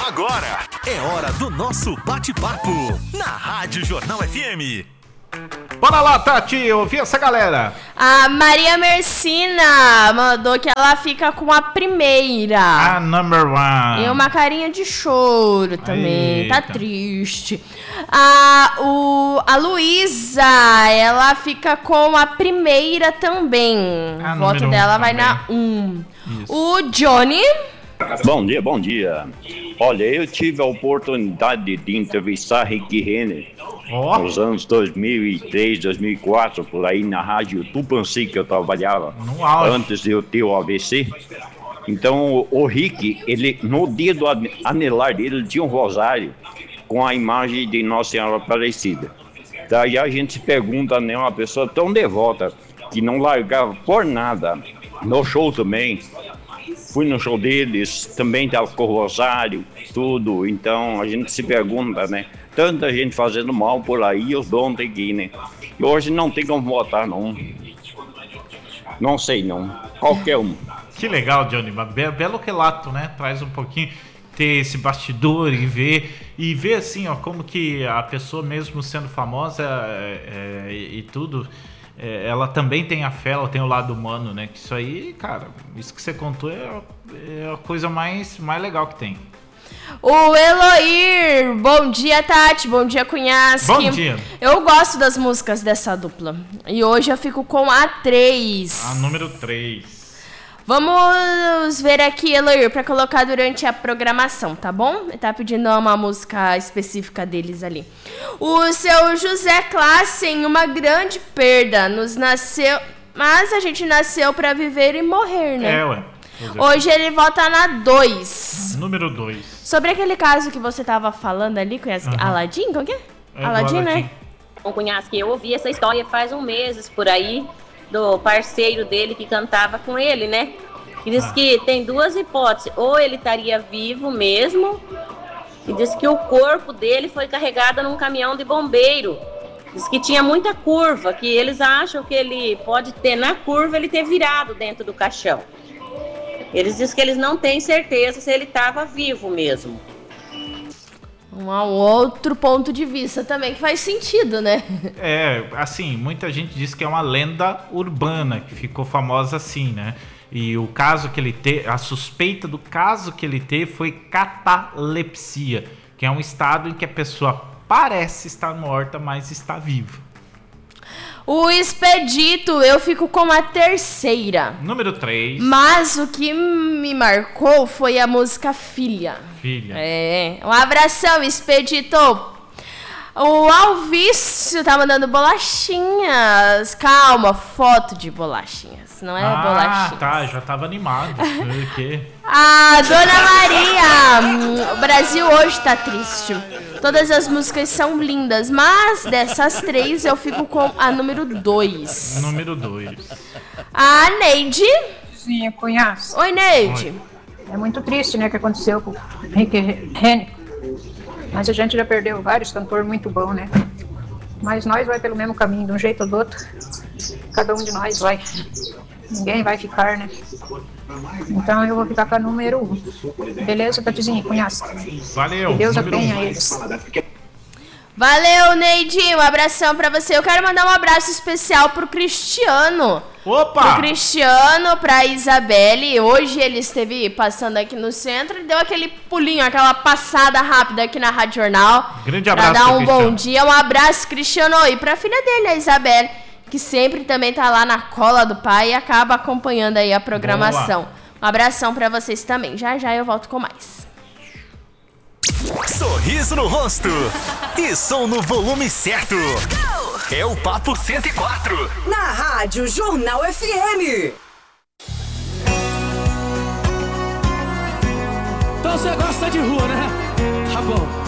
Agora é hora do nosso bate-papo na Rádio Jornal FM. Bora lá, Tati, ouvir essa galera. A Maria Mercina mandou que ela fica com a primeira. A number one. E uma carinha de choro também, Eita. tá triste. A Luísa, ela fica com a primeira também. A O voto número dela um vai também. na 1. Isso. O Johnny... Bom dia. Olha, eu tive a oportunidade de entrevistar Rick Renner Ó, nos anos 2003, 2004, por aí na rádio Tupanci, que eu trabalhava no auge. antes de eu ter o AVC. Então, o Rick, ele, no dia do anelar dele, ele tinha um rosário com a imagem de Nossa Senhora Aparecida. Daí a gente se pergunta, né, uma pessoa tão devota, que não largava por nada, no show também. Fui no show deles, também tava com o rosário, tudo. Então a gente se pergunta, né? Tanta gente fazendo mal por aí, os donos tem que ir, né? E hoje não tem como votar, não. Não sei, não. Qualquer um. que legal, Johnny. Belo relato, né? Traz um pouquinho, ter esse bastidor e ver assim, ó, como que a pessoa, mesmo sendo famosa e tudo, ela também tem a fé, ela tem o lado humano, né? Que isso aí, cara, isso que você contou é a coisa mais legal que tem. O Eloir, bom dia, Tati, bom dia, Cunhasque. Bom dia. Eu gosto das músicas dessa dupla. E hoje eu fico com a 3. A número 3. Vamos ver aqui, Eloir, pra colocar durante a programação, tá bom? Ele tá pedindo uma música específica deles ali. O seu José Klassen, uma grande perda, nos nasceu... Mas a gente nasceu pra viver e morrer, né? Ué. Hoje ele vota na 2. Número 2. Sobre aquele caso que você tava falando ali, conhece? Aladim? Como que é? Aladim, né? O Cunhasque, eu ouvi essa história faz um mês por aí, do parceiro dele que cantava com ele, né? E diz que tem duas hipóteses. Ou ele estaria vivo mesmo, e diz que o corpo dele foi carregado num caminhão de bombeiro. Diz que tinha muita curva, que eles acham que ele pode ter, na curva, ele ter virado dentro do caixão. Eles dizem que eles não têm certeza se ele estava vivo mesmo. Um outro ponto de vista também que faz sentido, né? Assim, muita gente diz que é uma lenda urbana, que ficou famosa assim, né? E o caso que ele teve, a suspeita do caso que ele teve foi catalepsia, que é um estado em que a pessoa parece estar morta, mas está viva. O Expedito, eu fico com a 3. Número 3. Mas o que me marcou foi a música Filha. Filha. Um abração, Expedito. O Alvício tá mandando bolachinhas. Calma, foto de bolachinhas. Não é bolachinhas. Tá, já tava animado. O quê? A Dona Maria, o Brasil hoje tá triste. Todas as músicas são lindas, mas dessas 3 eu fico com a número 2. Número 2. A Neide. Sim, Cunhasque. Oi, Neide. É muito triste, né, o que aconteceu com o Rick Renner. Mas a gente já perdeu vários cantores muito bons, né? Mas nós vai pelo mesmo caminho, de um jeito ou do outro. Cada um de nós vai. Ninguém vai ficar, né? Então eu vou ficar com a número 1. Beleza, Tatizinha, Cunhasque? Valeu. Que Deus número abenha 1. eles. Valeu, Neide. Um abração pra você. Eu quero mandar um abraço especial pro Cristiano. Opa! Pro Cristiano, pra Isabelle. Hoje ele esteve passando aqui no centro e deu aquele pulinho, aquela passada rápida aqui na Rádio Jornal. Grande abraço, pra dar um Cristiano. bom dia. Um abraço, Cristiano. E pra filha dele, a Isabelle, que sempre também tá lá na cola do pai e acaba acompanhando aí a programação. Boa. Um abração pra vocês também. Já já eu volto com mais. Sorriso no rosto e som no volume certo. É o Papo 104. Na Rádio Jornal FM. Então você gosta de rua, né? Tá bom.